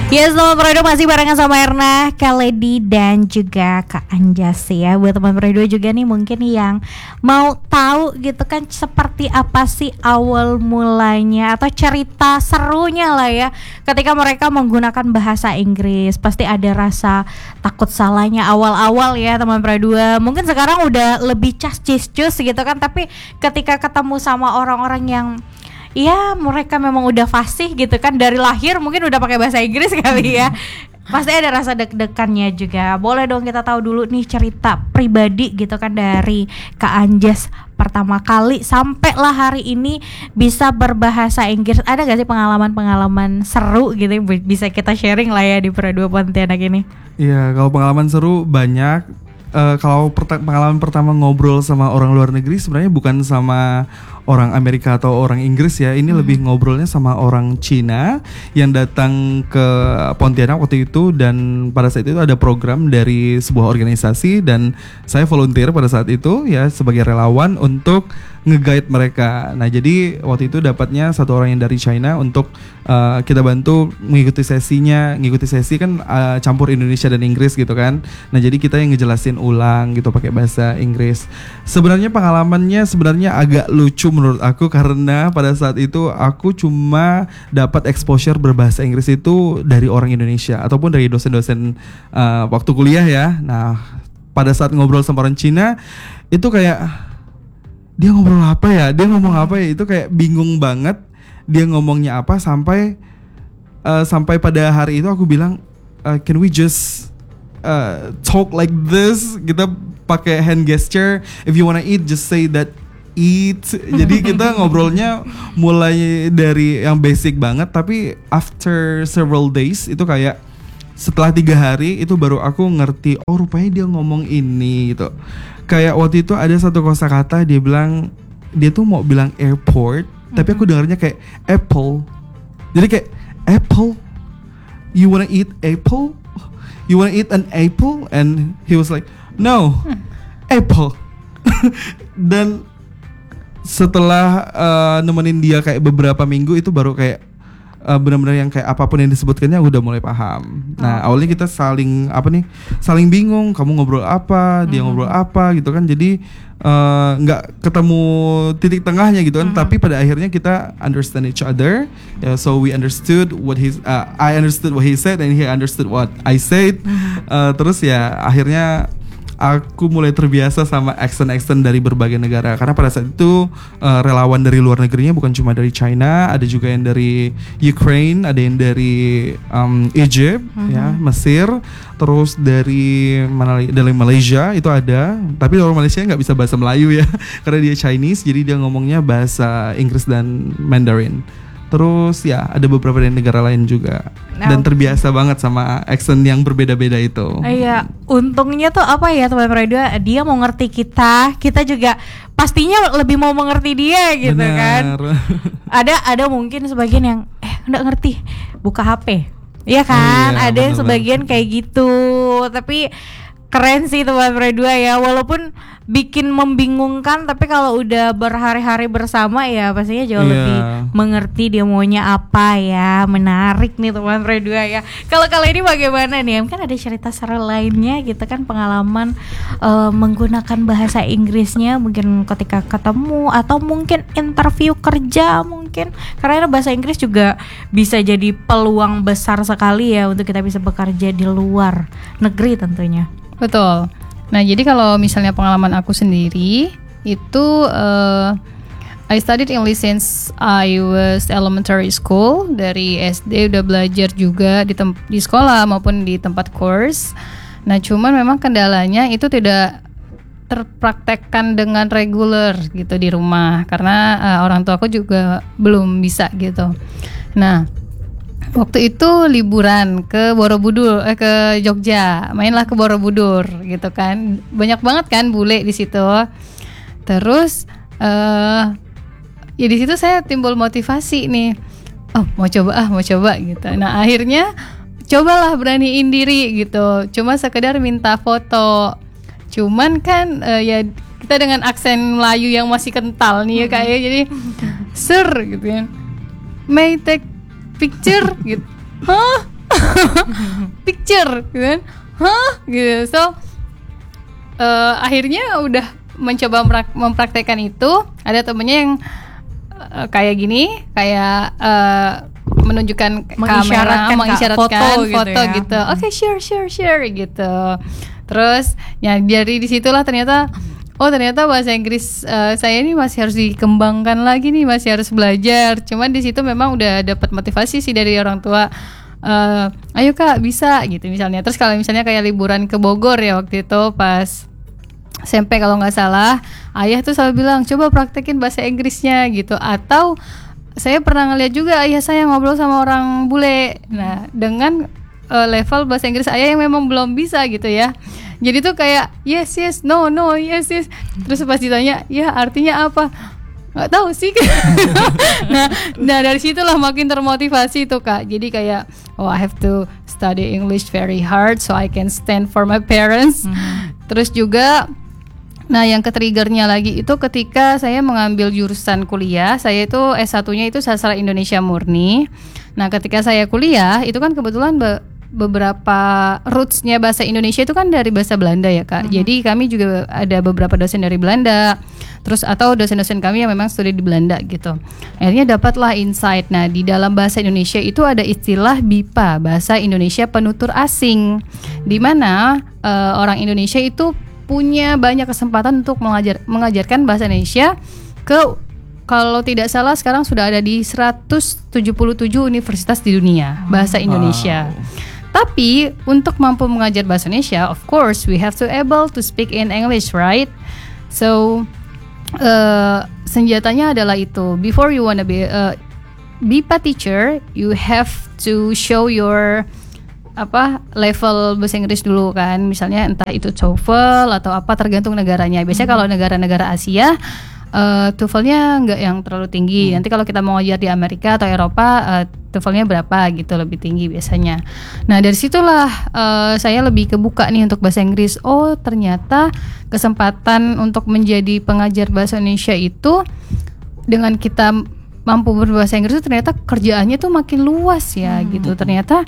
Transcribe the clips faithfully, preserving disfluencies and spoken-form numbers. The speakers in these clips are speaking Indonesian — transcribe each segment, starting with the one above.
Ya, selamat Perindo masih barengan sama Erna, Kak Lady dan juga Kak Anjas ya. Buat teman Perindo juga nih mungkin yang mau tahu gitu kan seperti apa sih awal mulanya atau cerita serunya lah ya ketika mereka menggunakan bahasa Inggris. Pasti ada rasa takut salahnya awal-awal ya teman Perindo. Mungkin sekarang udah lebih cas-cis-cus gitu kan, tapi ketika ketemu sama orang-orang yang ya mereka memang udah fasih gitu kan, dari lahir mungkin udah pakai bahasa Inggris kali ya. Pasti ada rasa deg-degannya juga. Boleh dong kita tahu dulu nih cerita pribadi gitu kan dari Kak Anjas pertama kali sampai lah hari ini bisa berbahasa Inggris. Ada gak sih pengalaman-pengalaman seru gitu yang bisa kita sharing lah ya di Perindo Pontianak ini? Iya, kalau pengalaman seru banyak. Uh, kalau perta- pengalaman pertama ngobrol sama orang luar negeri sebenarnya bukan sama orang Amerika atau orang Inggris ya. Ini hmm. lebih ngobrolnya sama orang Cina yang datang ke Pontianak waktu itu. Dan pada saat itu ada program dari sebuah organisasi dan saya volunteer pada saat itu ya sebagai relawan untuk nge-guide mereka. Nah jadi waktu itu dapatnya satu orang yang dari China untuk uh, kita bantu mengikuti sesinya. Ngikuti sesi kan uh, campur Indonesia dan Inggris gitu kan. Nah jadi kita yang ngejelasin ulang gitu pakai bahasa Inggris. Sebenarnya pengalamannya sebenarnya agak lucu menurut aku, karena pada saat itu aku cuma dapat exposure berbahasa Inggris itu dari orang Indonesia ataupun dari dosen-dosen uh, waktu kuliah ya. Nah pada saat ngobrol sama orang Cina itu kayak dia ngobrol apa ya, dia ngomong apa ya, itu kayak bingung banget dia ngomongnya apa sampai uh, sampai pada hari itu aku bilang uh, can we just uh, talk like this, kita pakai hand gesture, if you wanna eat just say that eat. Jadi kita ngobrolnya mulai dari yang basic banget, tapi after several days itu kayak setelah tiga hari itu baru aku ngerti, oh rupanya dia ngomong ini gitu. Kayak waktu itu ada satu kosakata dia bilang, dia tuh mau bilang airport, mm-hmm. tapi aku dengarnya kayak apple. Jadi kayak apple, you wanna eat apple? You wanna eat an apple? And he was like, no, hmm. apple. Dan setelah uh, nemenin dia kayak beberapa minggu itu baru kayak Uh, benar-benar yang kayak apapun yang disebutkannya udah mulai paham. Nah oh. awalnya kita saling apa nih, saling bingung. Kamu ngobrol apa, dia mm-hmm. ngobrol apa gitu kan. Jadi nggak uh, ketemu titik tengahnya gitu kan. Mm-hmm. Tapi pada akhirnya kita understand each other. Yeah, so we understood what he, uh, I understood what he said and he understood what I said. Mm-hmm. Uh, terus ya akhirnya aku mulai terbiasa sama accent-accent dari berbagai negara. Karena pada saat itu uh, relawan dari luar negerinya bukan cuma dari China, ada juga yang dari Ukraine, ada yang dari um, Egypt, mm-hmm. ya, Mesir, terus dari mana dari Malaysia itu ada. Tapi orang Malaysia nggak bisa bahasa Melayu ya, karena dia Chinese, jadi dia ngomongnya bahasa Inggris dan Mandarin. Terus ya ada beberapa dari negara lain juga. Dan terbiasa banget sama accent yang berbeda-beda itu. Iya, untungnya tuh apa ya teman Perindo, dia mau ngerti kita, kita juga pastinya lebih mau mengerti dia gitu. Bener. Kan. Ada ada mungkin sebagian yang eh enggak ngerti, buka H P. Iya kan? Oh, iya, ada yang sebagian kayak gitu. Tapi keren sih teman Perindo ya, walaupun bikin membingungkan, tapi kalau udah berhari-hari bersama ya pastinya jauh yeah. lebih mengerti dia maunya apa ya. Menarik nih teman Perindo ya. Kalau kali ini bagaimana nih? Kan ada cerita seru lainnya gitu kan, pengalaman uh, menggunakan bahasa Inggrisnya mungkin ketika ketemu atau mungkin interview kerja mungkin. Karena bahasa Inggris juga bisa jadi peluang besar sekali ya untuk kita bisa bekerja di luar negeri tentunya. Betul. Nah, jadi kalau misalnya pengalaman aku sendiri itu uh, I studied English since I was elementary school. Dari S D udah belajar juga di, tem- di sekolah maupun di tempat course. Nah, cuman memang kendalanya itu tidak terpraktekkan dengan reguler gitu di rumah karena uh, orang tua aku juga belum bisa gitu. Nah, waktu itu liburan ke Borobudur, eh, ke Jogja, mainlah ke Borobudur gitu kan, banyak banget kan bule di situ. Terus, uh, ya di situ saya timbul motivasi nih, oh mau coba ah mau coba gitu. Nah akhirnya cobalah beraniin diri gitu, cuma sekedar minta foto. Cuman kan uh, ya kita dengan aksen Melayu yang masih kental nih ya kayak jadi sir gitu ya, may take picture gitu. Hah? picture gitu kan, hah gitu. So uh, akhirnya udah mencoba merak- mempraktekkan itu. Ada temennya yang uh, kayak gini, kayak uh, menunjukkan kamera, mengisyaratkan foto, foto gitu, gitu. Oke, okay, share share share gitu. Terus ya dari disitulah ternyata oh ternyata bahasa Inggris uh, saya ini masih harus dikembangkan lagi nih, masih harus belajar. Cuman di situ memang udah dapat motivasi sih dari orang tua. Uh, ayo kak bisa gitu misalnya. Terus kalau misalnya kayak liburan ke Bogor ya waktu itu pas S M P kalau nggak salah, ayah tuh selalu bilang coba praktekin bahasa Inggrisnya gitu. Atau saya pernah ngeliat juga ayah saya ngobrol sama orang bule. Nah dengan uh, level bahasa Inggris ayah yang memang belum bisa gitu ya. Jadi tuh kayak yes yes no no yes yes. Terus pas ditanya ya artinya apa? Nggak tahu sih. nah, nah dari situlah makin termotivasi tuh kak. Jadi kayak oh I have to study English very hard so I can stand for my parents. Hmm. Terus juga nah yang ke-triggernya lagi itu ketika saya mengambil jurusan kuliah. Saya itu S satunya itu sastra Indonesia murni. Nah ketika saya kuliah itu kan kebetulan be- beberapa rootsnya bahasa Indonesia itu kan dari bahasa Belanda ya kak. Mm-hmm. Jadi kami juga ada beberapa dosen dari Belanda. Terus atau dosen-dosen kami yang memang studi di Belanda gitu. Akhirnya dapatlah insight. Nah di dalam bahasa Indonesia itu ada istilah B I P A, bahasa Indonesia penutur asing, di mana uh, orang Indonesia itu punya banyak kesempatan untuk mengajar, mengajarkan bahasa Indonesia ke, kalau tidak salah sekarang sudah ada di seratus tujuh puluh tujuh universitas di dunia bahasa Indonesia. Wow. Tapi untuk mampu mengajar bahasa Indonesia, of course we have to able to speak in English, right? So uh, senjatanya adalah itu. Before you wanna be a B I P A teacher, you have to show your apa level bahasa Inggris dulu kan, misalnya entah itu TOEFL atau apa, tergantung negaranya. Biasanya hmm. kalau negara-negara Asia uh, TOEFL-nya nggak yang terlalu tinggi. Hmm. Nanti kalau kita mau ngajar di Amerika atau Eropa uh, TOEFL-nya berapa gitu, lebih tinggi biasanya. Nah dari situlah uh, saya lebih kebuka nih untuk bahasa Inggris. Oh ternyata kesempatan untuk menjadi pengajar bahasa Indonesia itu dengan kita mampu berbahasa Inggris itu ternyata kerjaannya tuh makin luas ya hmm. gitu. Ternyata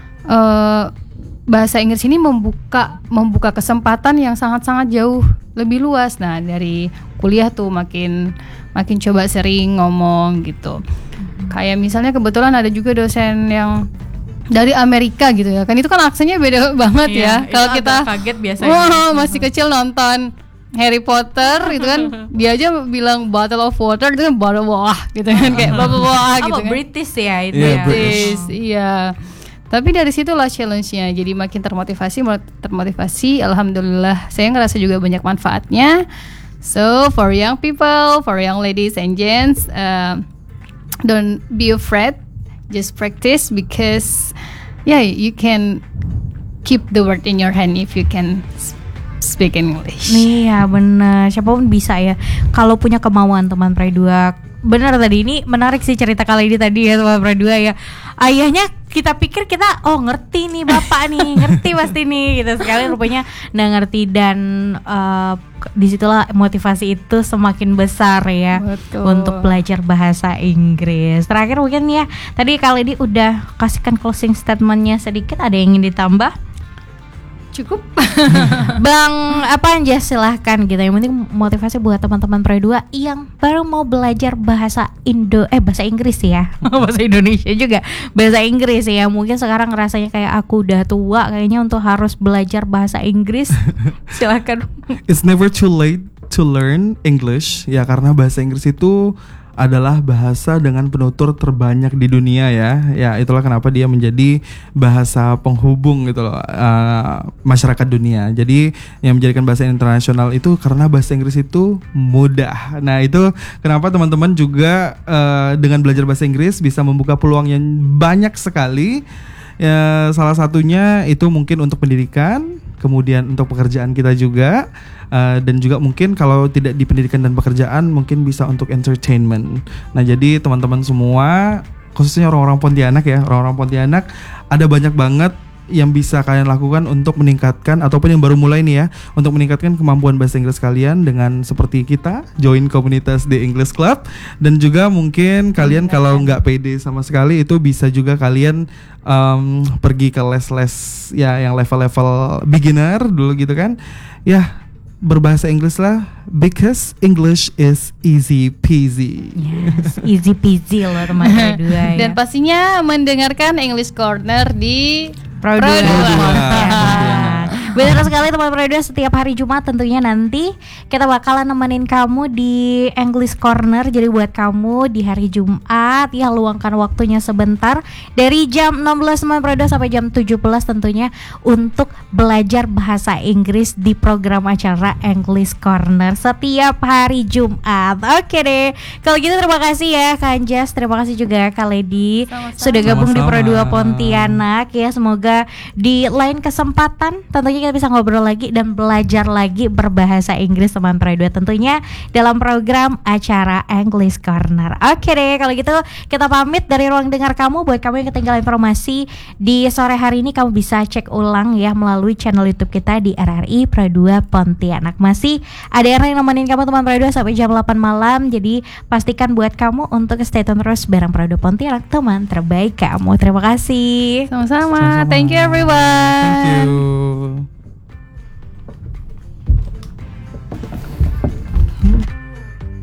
Uh, bahasa Inggris ini membuka membuka kesempatan yang sangat-sangat jauh lebih luas. Nah dari kuliah tuh makin makin coba sering ngomong gitu. Hmm. Kayak misalnya kebetulan ada juga dosen yang dari Amerika gitu ya. Kan itu kan aksennya beda banget iya, ya. Kalau kita kaget biasanya. Wah masih kecil nonton Harry Potter itu kan dia aja bilang bottle of water itu kan bottle wah gitu kan kayak bottle wah gitu kan. British ya itu yeah, ya. British, iya. Tapi dari situlah challenge-nya, jadi makin termotivasi, termotivasi. Alhamdulillah, saya ngerasa juga banyak manfaatnya. So for young people, for young ladies and gents, uh, don't be afraid, just practice because, yeah, you can keep the word in your hand if you can speak English. Iya benar, siapapun bisa ya. Kalau punya kemauan teman Pre dua. Benar tadi, ini menarik sih cerita kali ini tadi ya teman Pre dua ya. Ayahnya kita pikir kita oh ngerti nih bapak nih, ngerti pasti nih gitu, sekali rupanya nggak ngerti. Dan uh, disitulah motivasi itu semakin besar ya. Betul. Untuk belajar bahasa Inggris. Terakhir mungkin ya tadi kali ini udah kasihkan closing statementnya sedikit, ada yang ingin ditambah? Cukup. Bang apa aja silahkan gitu. Yang penting motivasi buat teman-teman Pre dua yang baru mau belajar bahasa Indo eh bahasa Inggris ya. Bahasa Indonesia juga. Bahasa Inggris ya. Mungkin sekarang rasanya kayak aku udah tua kayaknya untuk harus belajar bahasa Inggris. Silahkan. It's never too late to learn English ya, karena bahasa Inggris itu adalah bahasa dengan penutur terbanyak di dunia ya. Ya itulah kenapa dia menjadi bahasa penghubung gitu loh uh, masyarakat dunia. Jadi yang menjadikan bahasa internasional itu karena bahasa Inggris itu mudah. Nah itu kenapa teman-teman juga uh, dengan belajar bahasa Inggris bisa membuka peluang yang banyak sekali. Ya, salah satunya itu mungkin untuk pendidikan, kemudian untuk pekerjaan kita juga, uh, dan juga mungkin kalau tidak di pendidikan dan pekerjaan mungkin bisa untuk entertainment. Nah jadi teman-teman semua, khususnya orang-orang Pontianak ya, orang-orang Pontianak ada banyak banget yang bisa kalian lakukan untuk meningkatkan ataupun yang baru mulai nih ya, untuk meningkatkan kemampuan bahasa Inggris kalian dengan seperti kita join komunitas The English Club, dan juga mungkin kalian kalau nggak pede sama sekali itu bisa juga kalian um, pergi ke les-les ya yang level-level beginner dulu gitu kan ya, berbahasa Inggris lah, because English is easy peasy. Yes, easy peasy loh teman Pro dua ya. Dan pastinya mendengarkan English Corner di Pro Pro dua. dua. Benar sekali teman Pro dua, setiap hari Jumat tentunya nanti kita bakalan nemenin kamu di English Corner. Jadi buat kamu di hari Jumat ya, luangkan waktunya sebentar dari jam enam belas teman Pro dua sampai jam tujuh belas tentunya untuk belajar bahasa Inggris di program acara English Corner setiap hari Jumat. Oke deh, kalau gitu terima kasih ya Kak Anjas, terima kasih juga Kak Lady Sama-sama. sudah gabung di Pro Sama-sama. dua Pontianak ya. Semoga di lain kesempatan tentunya kita bisa ngobrol lagi dan belajar lagi berbahasa Inggris teman Pro dua tentunya dalam program acara English Corner. Oke deh, kalau gitu kita pamit dari ruang dengar kamu. Buat kamu yang ketinggalan informasi di sore hari ini, kamu bisa cek ulang ya melalui channel YouTube kita di R R I Pro dua Pontianak. Masih ada yang nemenin kamu teman Pro dua sampai jam delapan malam. Jadi pastikan buat kamu untuk stay tune terus bareng Pro dua Pontianak, teman terbaik kamu. Terima kasih. Sama-sama. Sama-sama. Thank you everyone. Thank you.